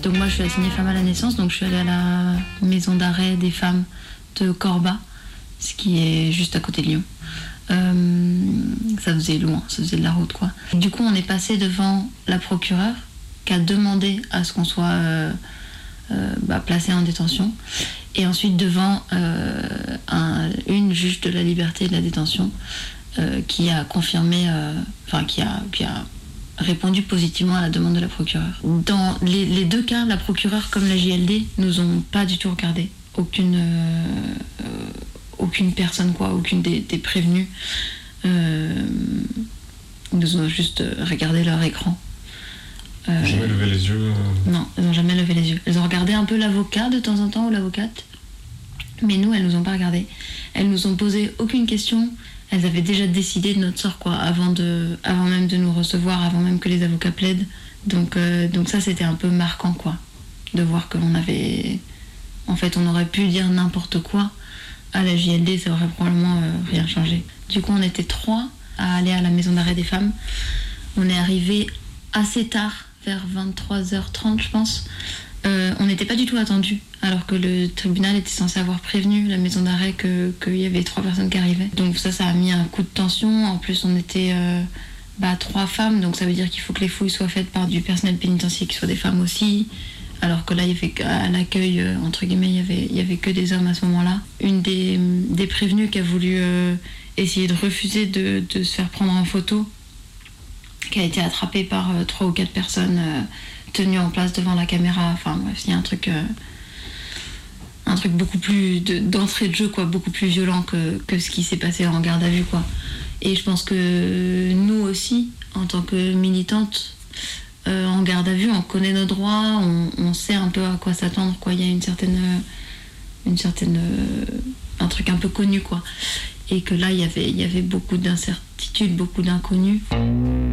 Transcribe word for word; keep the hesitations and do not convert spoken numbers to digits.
Donc moi je suis assignée femme à la naissance, donc je suis allée à la maison d'arrêt des femmes de Corba, ce qui est juste à côté de Lyon. Euh, ça faisait loin, ça faisait de la route quoi. Du coup on est passé devant la procureure qui a demandé à ce qu'on soit euh, euh, bah, placé en détention, et ensuite devant euh, un, une juge de la liberté et de la détention euh, qui a confirmé, euh, enfin qui a, qui a répondu positivement à la demande de la procureure. Dans les, les deux cas, la procureure comme la J L D nous ont pas du tout regardé, aucune euh, euh, aucune personne quoi, aucune des, des prévenus euh, nous ont juste regardé leur écran. Euh, jamais levé les yeux euh... Non, elles n'ont jamais levé les yeux. Elles ont regardé un peu l'avocat de temps en temps ou l'avocate, mais nous elles nous ont pas regardé. Elles nous ont posé aucune question. Elles avaient déjà décidé de notre sort quoi, avant de, avant même de nous recevoir, avant même que les avocats plaident. Donc, euh, donc ça c'était un peu marquant quoi, de voir qu'on avait, en fait on aurait pu dire n'importe quoi. À la J L D, ça aurait probablement euh, rien changé. Du coup, on était trois à aller à la maison d'arrêt des femmes. On est arrivé assez tard, vers vingt-trois heures trente, je pense. Euh, on n'était pas du tout attendus, alors que le tribunal était censé avoir prévenu la maison d'arrêt que, qu'il y avait trois personnes qui arrivaient. Donc ça, ça a mis un coup de tension. En plus, on était euh, bah, trois femmes, donc ça veut dire qu'il faut que les fouilles soient faites par du personnel pénitentiaire qui soit des femmes aussi. Alors que là, il y avait à l'accueil, euh, entre guillemets, il y avait, il y avait que des hommes à ce moment-là. Une des, des prévenues qui a voulu euh, essayer de refuser de, de se faire prendre en photo, qui a été attrapée par euh, trois ou quatre personnes euh, tenues en place devant la caméra. Enfin bref, il y a un truc, euh, un truc beaucoup plus de, d'entrée de jeu, quoi, beaucoup plus violent que, que ce qui s'est passé en garde à vue, quoi. Et je pense que nous aussi, en tant que militantes, Euh, en garde à vue, on connaît nos droits, on, on sait un peu à quoi s'attendre, quoi. Il y a une certaine, une certaine, un truc un peu connu, quoi. Et que là, il y avait, il y avait beaucoup d'incertitudes, beaucoup d'inconnus.